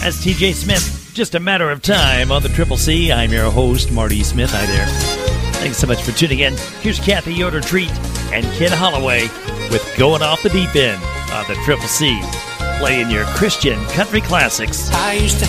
That's TJ Smith. Just a matter of time on the Triple C. I'm your host, Marty Smith. Hi there. Thanks so much for tuning in. Here's Kathy Yoder Treat and Ken Holloway with Going Off the Deep End on the Triple C. Playing your Christian country classics. I used to